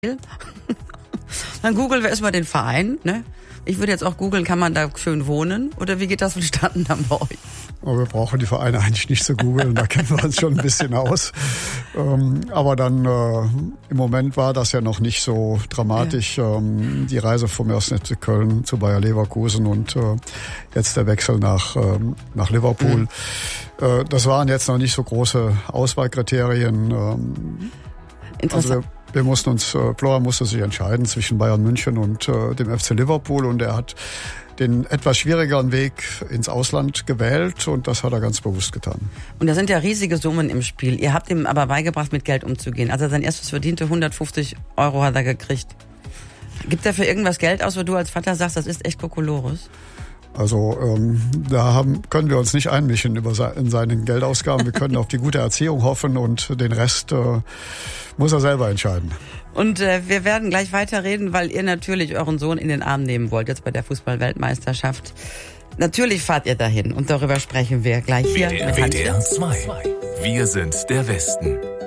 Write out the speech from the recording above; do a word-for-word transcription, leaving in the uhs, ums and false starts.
Dann googeln wir erstmal den Verein, ne? Ich würde jetzt auch googeln, kann man da schön wohnen? Oder wie geht das vonstatten dann bei euch? Aber wir brauchen die Vereine eigentlich nicht zu googeln, da kennen wir uns schon ein bisschen aus. Ähm, aber dann, äh, im Moment war das ja noch nicht so dramatisch, ja. ähm, die Reise vom ersten F C Köln zu Bayer Leverkusen und äh, jetzt der Wechsel nach, ähm, nach Liverpool. Mhm. Äh, das waren jetzt noch nicht so große Auswahlkriterien. Ähm, Interessant. Also wir, wir mussten uns, äh, Florian musste sich entscheiden zwischen Bayern München und äh, dem F C Liverpool und er hat den etwas schwierigeren Weg ins Ausland gewählt und das hat er ganz bewusst getan. Und da sind ja riesige Summen im Spiel. Ihr habt ihm aber beigebracht, mit Geld umzugehen. Also sein erstes verdiente hundertfünfzig Euro hat er gekriegt. Gibt er für irgendwas Geld aus, wo du als Vater sagst, das ist echt Kokolores? Also ähm, da haben, können wir uns nicht einmischen über se- in seinen Geldausgaben. Wir können auf die gute Erziehung hoffen und den Rest äh, muss er selber entscheiden. Und äh, wir werden gleich weiterreden, weil ihr natürlich euren Sohn in den Arm nehmen wollt, jetzt bei der Fußball-Weltmeisterschaft. Natürlich fahrt ihr dahin und darüber sprechen wir gleich hier. W D R zwei. Wir sind der Westen.